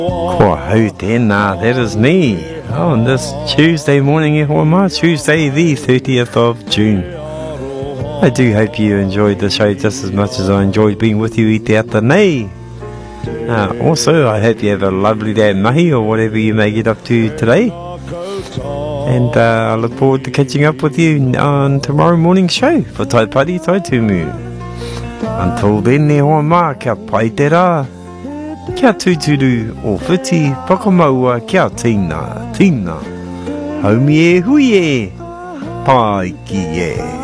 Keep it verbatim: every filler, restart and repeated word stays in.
Kua hau tēnā, that is me, on this Tuesday morning e hoa mā, Tuesday the thirtieth of June. I do hope you enjoyed the show just as much as I enjoyed being with you i te ata nei. Uh, also, I hope you have a lovely day at mahi or whatever you may get up to today. And uh, I look forward to catching up with you on tomorrow morning's show for Tai Pari Tai Tumu. Until then, e hoa mā, kia pai te rā. Kia tūturu o whiti whakamaua kia tīna, tīna. Haumi e hui e, pai ki e.